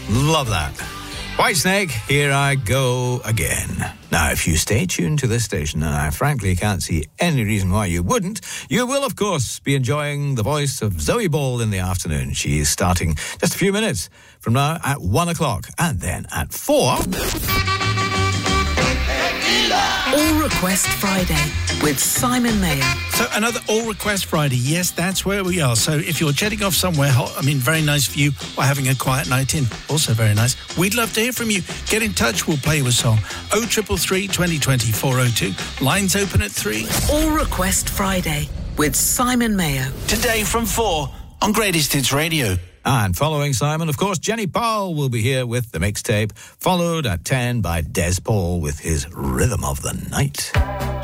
Love that. Whitesnake, Here I Go Again. Now, if you stay tuned to this station, and I frankly can't see any reason why you wouldn't, you will, of course, be enjoying the voice of Zoe Ball in the afternoon. She is starting just a few minutes from now at 1 o'clock, and then at 4... All Request Friday with Simon Mayer. So another All Request Friday. Yes, that's where we are. So if you're jetting off somewhere hot, very nice for you, or having a quiet night in, also very nice, we'd love to hear from you. Get in touch, we'll play you a song. 0333 2020 402. Lines open at 3. All Request Friday with Simon Mayer. Today from 4 on Greatest Hits Radio. And following Simon, of course, Jenny Powell will be here with the mixtape, followed at 10 by Des Paul with his Rhythm of the Night.